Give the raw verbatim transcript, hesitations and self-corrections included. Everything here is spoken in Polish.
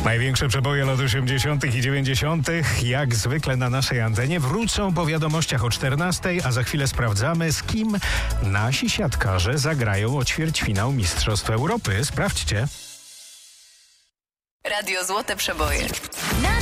Największe przeboje lat osiemdziesiątych i dziewięćdziesiątych jak zwykle na naszej antenie wrócą po wiadomościach o czternastej, a za chwilę sprawdzamy, z kim nasi siatkarze zagrają o ćwierćfinał Mistrzostw Europy. Sprawdźcie. Radio Złote Przeboje.